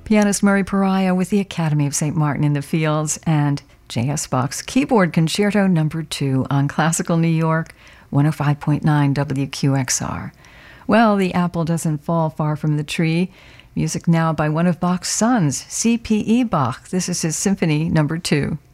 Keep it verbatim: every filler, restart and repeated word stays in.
Pianist Murray Pariah with the Academy of Saint Martin in the Fields and J S. Bach's Keyboard Concerto Number two on Classical New York, one oh five point nine W Q X R. Well, the apple doesn't fall far from the tree. Music now by one of Bach's sons, C P E Bach. This is his Symphony Number two.